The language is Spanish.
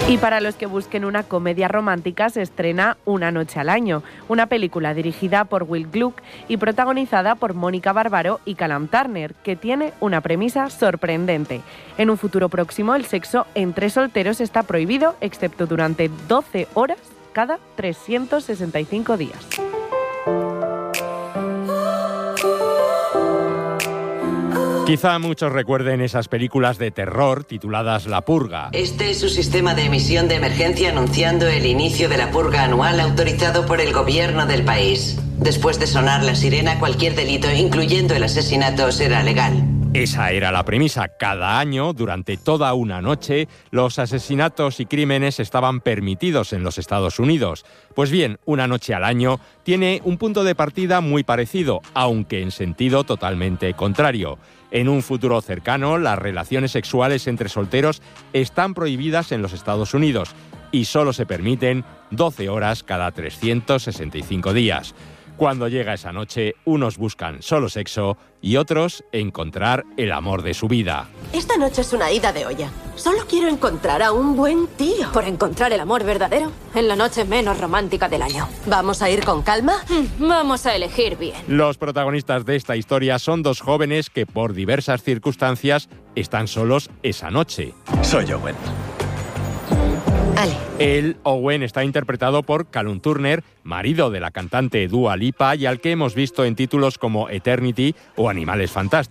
Y para los que busquen una comedia romántica se estrena Una noche al año, una película dirigida por Will Gluck y protagonizada por Mónica Barbaro y Callum Turner, que tiene una premisa sorprendente. En un futuro próximo el sexo entre solteros está prohibido, excepto durante 12 horas cada 365 días. Quizá muchos recuerden esas películas de terror tituladas La Purga. Este es su sistema de emisión de emergencia anunciando el inicio de la purga anual autorizado por el gobierno del país. Después de sonar la sirena, cualquier delito, incluyendo el asesinato, será legal. Esa era la premisa. Cada año, durante toda una noche, los asesinatos y crímenes estaban permitidos en los Estados Unidos. Pues bien, Una noche al año tiene un punto de partida muy parecido, aunque en sentido totalmente contrario. En un futuro cercano, las relaciones sexuales entre solteros están prohibidas en los Estados Unidos y solo se permiten 12 horas cada 365 días. Cuando llega esa noche, unos buscan solo sexo y otros encontrar el amor de su vida. Esta noche es una ida de olla. Solo quiero encontrar a un buen tío. ¿Por encontrar el amor verdadero? En la noche menos romántica del año. ¿Vamos a ir con calma? Vamos a elegir bien. Los protagonistas de esta historia son dos jóvenes que por diversas circunstancias están solos esa noche. Soy Owen. Ale. Él, Owen, está interpretado por Callum Turner, marido de la cantante Dua Lipa y al que hemos visto en títulos como Eternity o Animales Fantásticos.